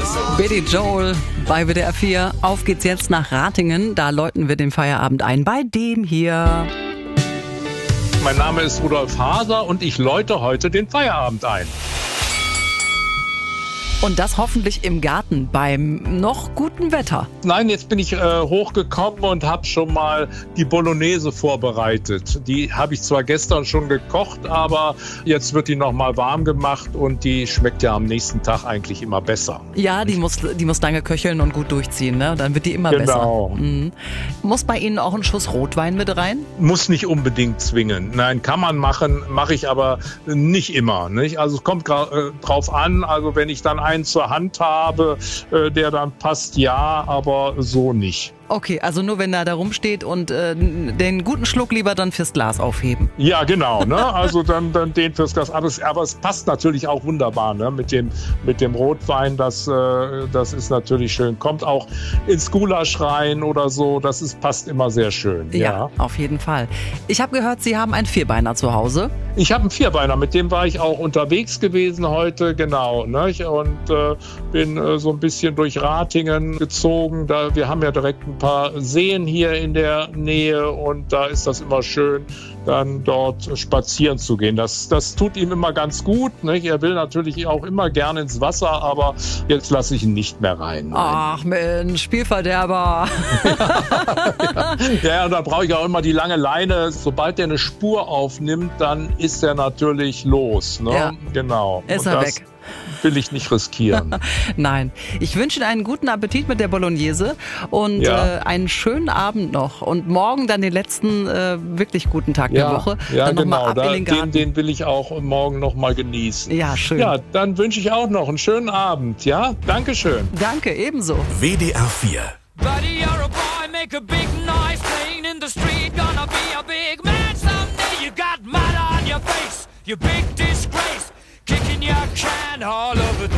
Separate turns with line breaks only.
Billy Joel bei WDR 4. Auf geht's jetzt nach Ratingen. Da läuten wir den Feierabend ein bei dem hier.
Mein Name ist Rudolf Haser und ich läute heute den Feierabend ein.
Und das hoffentlich im Garten beim noch guten Wetter.
Nein, jetzt bin ich hochgekommen und habe schon mal die Bolognese vorbereitet. Die habe ich zwar gestern schon gekocht, aber jetzt wird die noch mal warm gemacht und die schmeckt ja am nächsten Tag eigentlich immer besser.
Ja, die muss lange köcheln und gut durchziehen, ne? Dann wird die immer besser. Mhm. Muss bei Ihnen auch ein Schuss Rotwein mit rein?
Muss nicht unbedingt zwingen. Nein, kann man machen, mache ich aber nicht immer. Nicht? Also es kommt drauf an, also wenn ich dann einen zur Hand habe, der dann passt, ja, aber so nicht.
Okay, also nur wenn er da rumsteht und den guten Schluck lieber dann fürs Glas aufheben.
Ja, genau, ne? Also dann den fürs Glas. Aber es passt natürlich auch wunderbar, ne? Mit dem Rotwein, das ist natürlich schön. Kommt auch ins Gulasch rein oder so, passt immer sehr schön.
Ja, auf jeden Fall. Ich habe gehört, Sie haben einen Vierbeiner zu Hause.
Ich habe einen Vierbeiner, mit dem war ich auch unterwegs gewesen heute, genau, ne? Und bin so ein bisschen durch Ratingen gezogen. Wir haben ja direkt ein paar Seen hier in der Nähe und da ist das immer schön, dann dort spazieren zu gehen. Das tut ihm immer ganz gut. Nicht? Er will natürlich auch immer gerne ins Wasser, aber jetzt lasse ich ihn nicht mehr rein. Nein.
Ach Mensch, Spielverderber.
Ja, und da brauche ich auch immer die lange Leine. Sobald er eine Spur aufnimmt, dann ist er natürlich los. Ne?
Ja.
Genau.
Ist er weg.
Will ich nicht riskieren.
Nein. Ich wünsche Ihnen einen guten Appetit mit der Bolognese und einen schönen Abend noch. Und morgen dann den letzten wirklich guten Tag der Woche.
Ja,
dann
genau.
Ab in den Garten.
Den will ich auch morgen noch mal genießen.
Ja, schön.
Ja, dann wünsche ich auch noch einen schönen Abend. Ja, Dankeschön.
Danke, ebenso.
WDR 4.
Buddy, you're a boy, make a big noise, playing in the street, gonna be a big man someday. You got mud on your face, you big disgrace, kicking your can all over the